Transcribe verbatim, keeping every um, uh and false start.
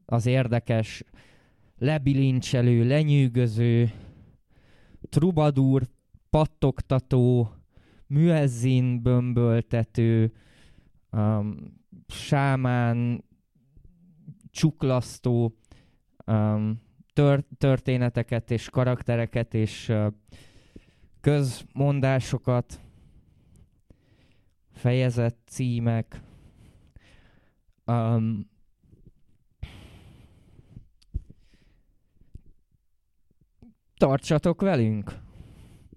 az érdekes, lebilincselő, lenyűgöző, trubadúr, pattogtató, müezzin bömböltető, um, sámán, csuklasztó um, tör- történeteket és karaktereket és uh, közmondásokat, fejezet címek. Um, tartsatok velünk!